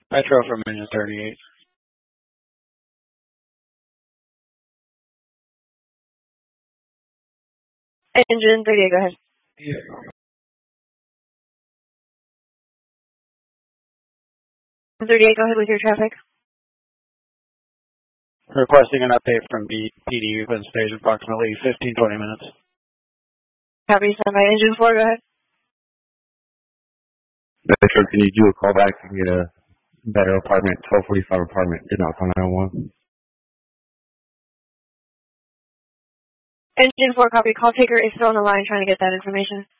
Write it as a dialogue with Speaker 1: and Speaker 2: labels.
Speaker 1: Metro from engine 38.
Speaker 2: Engine 38, go ahead.
Speaker 1: Yeah.
Speaker 2: Engine 38, go ahead with your traffic.
Speaker 1: Requesting an update from PD within station approximately 15-20 minutes.
Speaker 2: Copy, stand by. Engine 4, go ahead.
Speaker 3: Metro, can you do a call back and get a better apartment, 1245 apartment, did not call 911?
Speaker 2: Engine 4, copy. Call taker is still on the line trying to get that information.